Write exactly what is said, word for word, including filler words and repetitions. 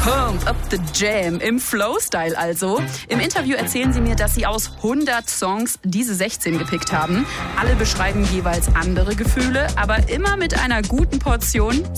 Pump up the Jam im Flow-Style also. Im Interview erzählen sie mir, dass sie aus hundert Songs diese sechzehn gepickt haben. Alle beschreiben jeweils andere Gefühle, aber immer mit einer guten Portion